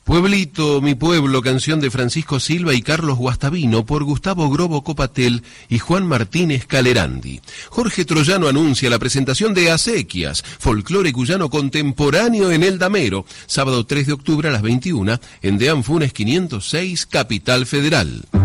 Pueblito, mi pueblo, canción de Francisco Silva y Carlos Guastavino por Gustavo Grobo Copatel y Juan Martínez Calerandi. Jorge Troyano anuncia la presentación de Acequias, folclore cuyano contemporáneo en El Damero, sábado 3 de octubre a las 21 en Deán Funes 506, Capital Federal.